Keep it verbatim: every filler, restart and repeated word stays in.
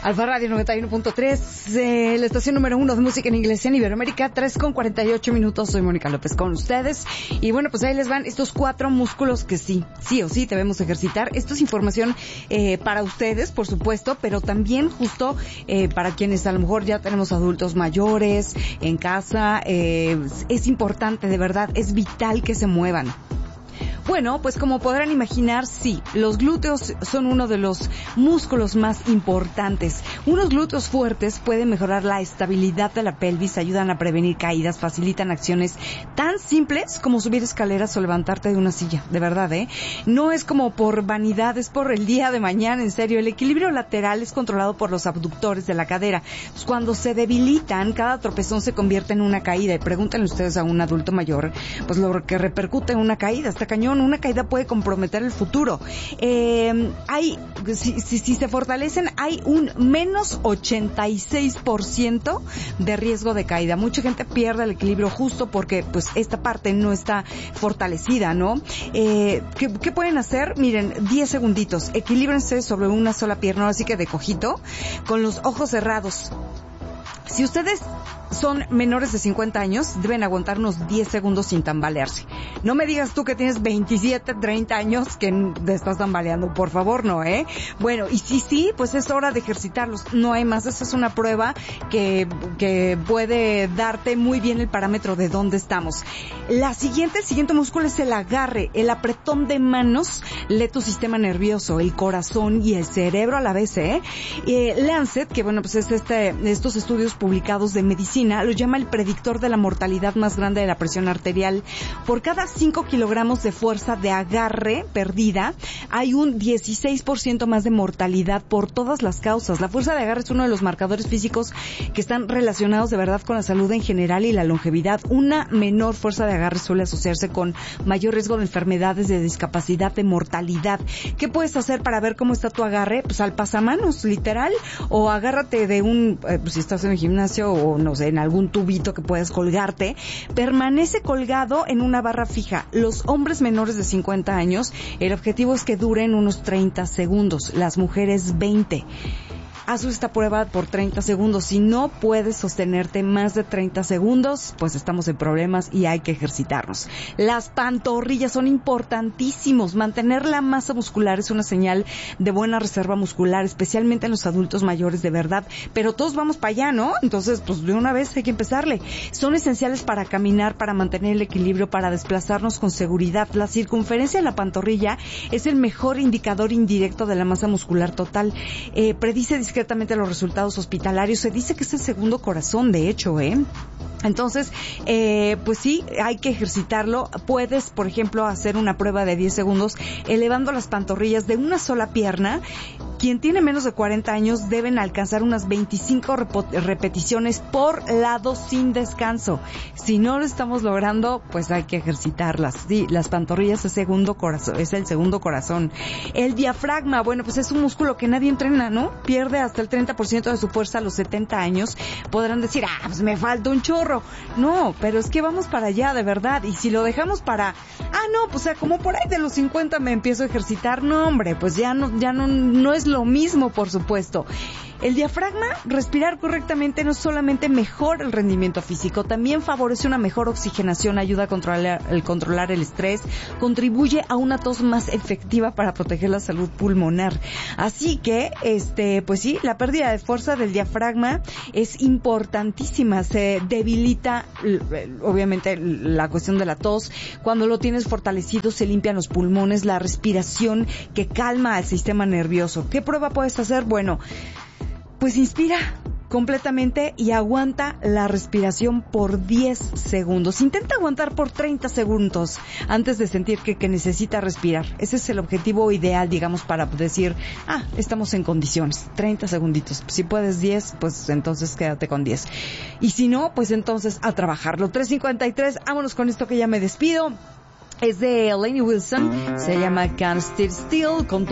Alfa Radio noventa y uno punto tres, eh, la estación número uno de música en inglés en Iberoamérica, tres con cuarenta y ocho minutos. Soy Mónica López con ustedes. Y bueno, pues ahí les van estos cuatro músculos que sí, sí o sí debemos ejercitar. Esto es información eh, para ustedes, por supuesto, pero también justo eh, para quienes a lo mejor ya tenemos adultos mayores en casa. Eh, es importante, de verdad, es vital que se muevan. Bueno, pues como podrán imaginar, sí, los glúteos son uno de los músculos más importantes. Unos glúteos fuertes pueden mejorar la estabilidad de la pelvis, ayudan a prevenir caídas, facilitan acciones tan simples como subir escaleras o levantarte de una silla. De verdad, ¿eh? No es como por vanidad, es por el día de mañana, en serio. El equilibrio lateral es controlado por los abductores de la cadera. Pues cuando se debilitan, cada tropezón se convierte en una caída. Y pregúntenle ustedes a un adulto mayor, pues lo que repercute en una caída, está cañón. Una caída puede comprometer el futuro. Eh, hay, si, si, si se fortalecen, hay un menos ochenta y seis por ciento de riesgo de caída. Mucha gente pierde el equilibrio justo porque, pues, esta parte no está fortalecida, ¿no? Eh, ¿qué, ¿Qué pueden hacer? Miren, diez segunditos. Equilíbrense sobre una sola pierna, así que de cojito, con los ojos cerrados. Si ustedes son menores de cincuenta años, deben aguantar unos diez segundos sin tambalearse. No me digas tú que tienes veintisiete, treinta años que te estás tambaleando, por favor, no, ¿eh? Bueno, y si sí, pues es hora de ejercitarlos. No hay más, esa es una prueba que, que puede darte muy bien el parámetro de dónde estamos. La siguiente, el siguiente músculo es el agarre, el apretón de manos, lee tu sistema nervioso, el corazón y el cerebro a la vez, ¿eh? eh Lancet, que bueno, pues es este, estos estudios publicados de medicina, lo llama el predictor de la mortalidad más grande de la presión arterial. Por cada cinco kilogramos de fuerza de agarre perdida, hay un dieciséis por ciento más de mortalidad por todas las causas. La fuerza de agarre es uno de los marcadores físicos que están relacionados de verdad con la salud en general y la longevidad. Una menor fuerza de agarre suele asociarse con mayor riesgo de enfermedades, de discapacidad, de mortalidad. ¿Qué puedes hacer para ver cómo está tu agarre? Pues al pasamanos, literal, o agárrate de un, eh, pues si estás en el gimnasio o no sé, en algún tubito que puedas colgarte, permanece colgado en una barra fija. Los hombres menores de cincuenta años, el objetivo es que duren unos treinta segundos, las mujeres veinte. Haz esta prueba por treinta segundos. Si no puedes sostenerte más de treinta segundos, pues estamos en problemas y hay que ejercitarnos. Las pantorrillas son importantísimos. Mantener la masa muscular es una señal de buena reserva muscular, especialmente en los adultos mayores, de verdad. Pero todos vamos para allá, ¿no? Entonces, pues de una vez hay que empezarle. Son esenciales para caminar, para mantener el equilibrio, para desplazarnos con seguridad. La circunferencia de la pantorrilla es el mejor indicador indirecto de la masa muscular total. Eh, predice discretamente los resultados hospitalarios. Se dice que es el segundo corazón, de hecho, ¿eh? Entonces, eh, pues sí, hay que ejercitarlo. Puedes, por ejemplo, hacer una prueba de diez segundos elevando las pantorrillas de una sola pierna. Quien tiene menos de cuarenta años deben alcanzar unas veinticinco repo- repeticiones por lado sin descanso. Si no lo estamos logrando, pues hay que ejercitarlas. Sí, las pantorrillas es segundo corazón, es el segundo corazón. El diafragma, bueno, pues es un músculo que nadie entrena, ¿no? Pierde hasta el treinta por ciento de su fuerza a los setenta años. Podrán decir, ah, pues me falta un chorro. No, pero es que vamos para allá, de verdad. Y si lo dejamos para, ah, no, pues o sea, como por ahí de los cincuenta me empiezo a ejercitar, no, hombre, pues ya no, ya no, no es lo mismo, por supuesto. El diafragma, respirar correctamente no solamente mejora el rendimiento físico, también favorece una mejor oxigenación, ayuda a controlar el, controlar el estrés, contribuye a una tos más efectiva para proteger la salud pulmonar. Así que, este, pues sí, la pérdida de fuerza del diafragma es importantísima. Se debilita, obviamente, la cuestión de la tos. Cuando lo tienes fortalecido, se limpian los pulmones, la respiración que calma al sistema nervioso. ¿Qué prueba puedes hacer? Bueno, pues inspira completamente y aguanta la respiración por diez segundos. Intenta aguantar por treinta segundos antes de sentir que, que necesita respirar. Ese es el objetivo ideal, digamos, para decir, ah, estamos en condiciones. treinta segunditos. Si puedes diez, pues entonces quédate con diez. Y si no, pues entonces a trabajarlo. tres cincuenta y tres, vámonos con esto que ya me despido. Es de Lainey Wilson, se llama Can't Stay Still, con